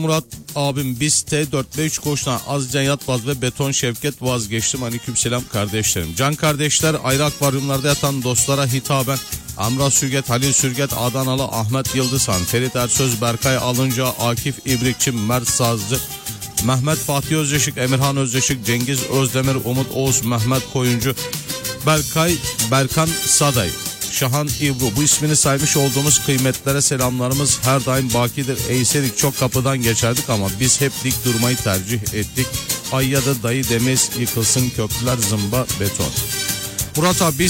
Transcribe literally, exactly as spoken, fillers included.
Murat abim biz T dört ve üç koşuna Azcan Yatbaz ve Beton Şevket vazgeçtim. Aleykümselam kardeşlerim. Can kardeşler, ayrı akvaryumlarda yatan dostlara hitaben Amra Sürget, Halil Sürget, Adanalı Ahmet Yıldızhan, Ferit Ersöz, Berkay Alınca, Akif İbrikçi, Mert Sazcı, Mehmet Fatih Özdeşik, Emirhan Özdeşik, Cengiz Özdemir, Umut Oğuz, Mehmet Koyuncu, Berkay Berkan Saday, Şahan İbru. Bu ismini saymış olduğumuz kıymetlere selamlarımız her daim bakidir. Eğsedik çok kapıdan geçerdik ama biz hep dik durmayı tercih ettik. Ay ya da dayı demez, yıkılsın köprüler, zımba beton. Murat abi